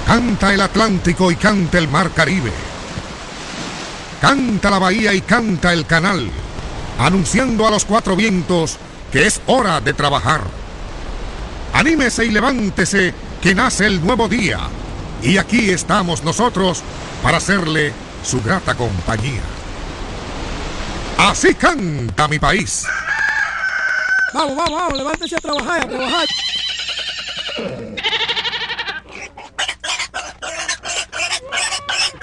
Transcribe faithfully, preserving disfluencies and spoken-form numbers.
Canta el Atlántico y canta el Mar Caribe. Canta la bahía y canta el canal, anunciando a los cuatro vientos que es hora de trabajar. Anímese y levántese, que nace el nuevo día, y aquí estamos nosotros para hacerle su grata compañía. Así canta mi país. Vamos, vamos, vamos, levántese a trabajar, a trabajar.